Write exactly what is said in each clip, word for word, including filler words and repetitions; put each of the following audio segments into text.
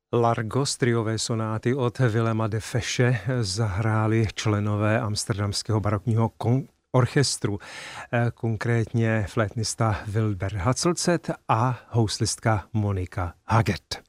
Largo z tриové sonáty od Willema de Fesche zahráli členové amsterdamského barokního kon- orchestru, konkrétně flétnista Wilbert Hatzelzet a houslistka Monika Haggett.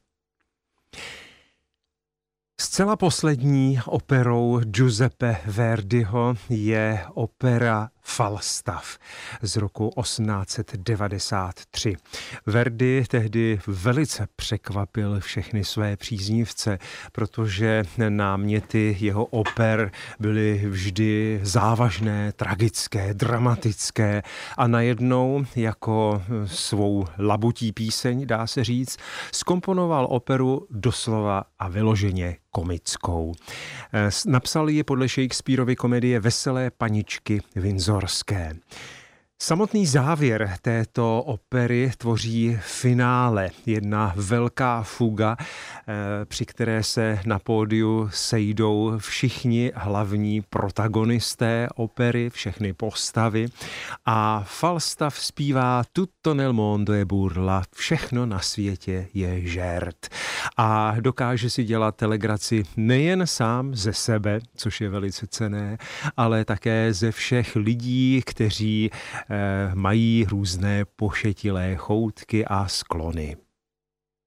Zcela poslední operou Giuseppe Verdiho je opera Falstaff z roku osmnáct set devadesát tři. Verdi tehdy velice překvapil všechny své příznivce, protože náměty jeho oper byly vždy závažné, tragické, dramatické a najednou jako svou labutí píseň, dá se říct, zkomponoval operu doslova a vyloženě komickou. Napsal ji podle Shakespearovy komedie Veselé paničky Windsorské. Samotný závěr této opery tvoří finále, jedna velká fuga, při které se na pódiu sejdou všichni hlavní protagonisté opery, všechny postavy a Falstaff zpívá Tutto nel mondo è burla, všechno na světě je žert. A dokáže si dělat legraci nejen sám ze sebe, což je velice cenné, ale také ze všech lidí, kteří mají různé pošetilé choutky a sklony.